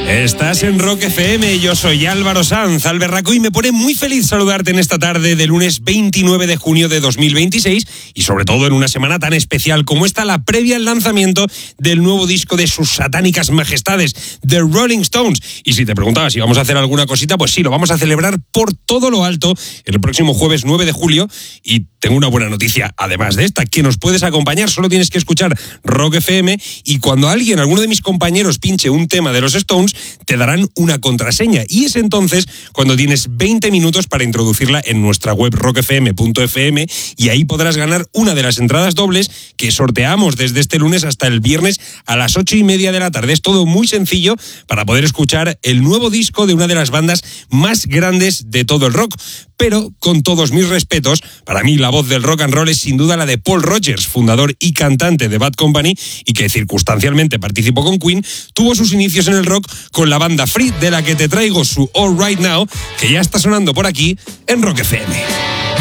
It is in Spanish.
Estás en Rock FM, yo soy Álvaro Sanz, Alberraco, y me pone muy feliz saludarte en esta tarde de lunes 29 de junio de 2026 y sobre todo en una semana tan especial como esta, la previa al lanzamiento del nuevo disco de sus satánicas majestades, The Rolling Stones. Y si te preguntabas si vamos a hacer alguna cosita, pues sí, lo vamos a celebrar por todo lo alto el próximo jueves 9 de julio y tengo una buena noticia, además de esta, que nos puedes acompañar, solo tienes que escuchar Rock FM y cuando alguno de mis compañeros pinche un tema de los Stones, te darán una contraseña y es entonces cuando tienes 20 minutos para introducirla en nuestra web rockfm.fm y ahí podrás ganar una de las entradas dobles que sorteamos desde este lunes hasta el viernes a las 8:30 de la tarde. Es todo muy sencillo para poder escuchar el nuevo disco de una de las bandas más grandes de todo el rock. Pero, con todos mis respetos, para mí la voz del rock and roll es sin duda la de Paul Rodgers, fundador y cantante de Bad Company y que circunstancialmente participó con Queen, tuvo sus inicios en el rock con la banda Free, de la que te traigo su All Right Now, que ya está sonando por aquí en Rock FM.